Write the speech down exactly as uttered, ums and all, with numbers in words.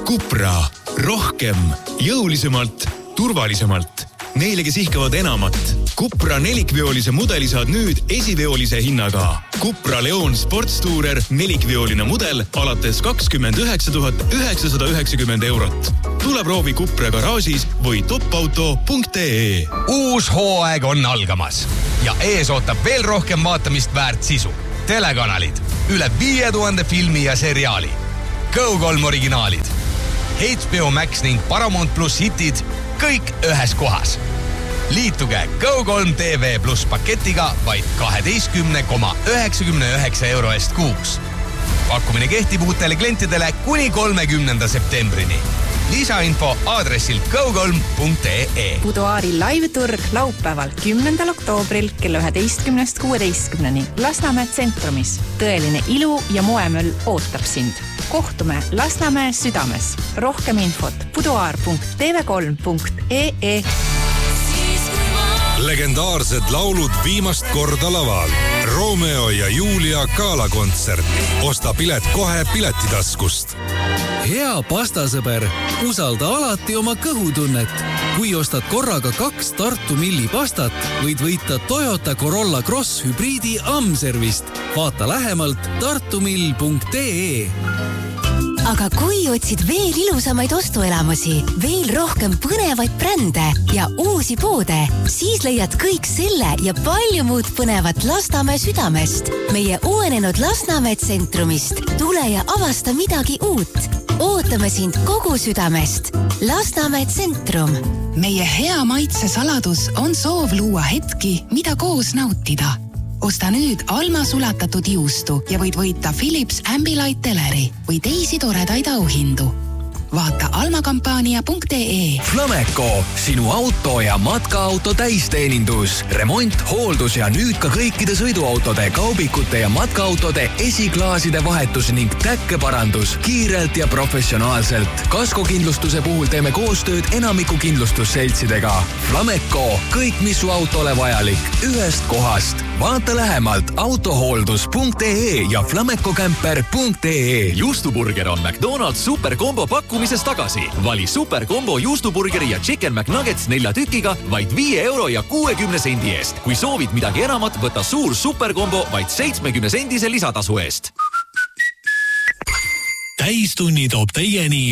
Cupra. Rohkem, jõulisemalt, turvalisemalt. Neile, kes ihkavad enamat. Cupra nelikveolise mudeli saad nüüd esiveolise hinnaga. Cupra Leon Sportstourer nelikveoline mudel alates kakskümmend üheksa tuhat üheksasada üheksakümmend eurot. Tule proovi Cupra garaažis või topauto punkt ee. Uus hooaeg on algamas ja ees ootab veel rohkem vaatamist väärt sisu. Telekanalid, üle viie tuhande filmi ja seriaali. Go kolm originaalid. H B O Max ning Paramount Plus hitid kõik ühes kohas. Liituge Go kolm T V Plus paketiga vaid kaheteistkümne koma üheksakümne üheksa euro eest kuus. Pakkumine kehtib uutele klientidele kuni kolmekümnenda septembrini. Lisainfo aadressil go kolm punkt ee. Buduaari live-turg laupäeval kümnendal oktoobril kella üheteistkümnest kuueteistkümneni Lasnamäe tsentromis. Tõeline ilu ja moemöll ootab sind. Kohtume Lasnamäe südames. Rohkem infot buduaar punkt t v kolm punkt ee. Legendaarsed laulud viimast korda laval. Romeo ja Julia galakontsert. Osta pilet kohe Piletitaskust. Hea pastasõber, usalda alati oma kõhutunnet. Kui ostad korraga kaks Tartu Milli pastat, võid võita Toyota Corolla Cross hübriidi Amservist. Vaata lähemalt tartumill punkt ee. Aga kui otsid veel ilusamaid ostuelamusi, veel rohkem põnevaid brände ja uusi poode, siis leiad kõik selle ja palju muud põnevat Lasnamäe südamest. Meie uuenenud Lasnamäe tsentrumist. Tule ja avasta midagi uut. Ootame sind kogu südamest. Lasnamäe tsentrum. Meie hea maitse saladus on soov luua hetki, mida koos nautida. Osta nüüd Alma sulatatud juustu ja võid võita Philips Ambilight teleri või teisi toredaid auhindu. Vaata almakampaania punkt ee. Flameco, sinu auto ja matkaauto täisteenindus. Remont, hooldus ja nüüd ka kõikide sõiduautode, kaubikute ja matkaautode esiklaaside vahetus ning täkkeparandus kiirelt ja professionaalselt. Kaskokindlustuse puhul teeme koostööd enamiku kindlustusseltsidega. Flameco, kõik mis su autole vajalik, ühest kohast. Vaata lähemalt autohooldus punkt ee ja flamecocamper punkt ee. Juustuburger on McDonald's superkombo pakkumises tagasi. Vali superkombo juustuburgeri ja Chicken McNuggets nelja tükiga vaid viie euro ja kuuekümne sendi eest. Kui soovid midagi enamat, võta suur superkombo vaid seitsmekümne sendise lisatasu eest. Täistunni toob teieni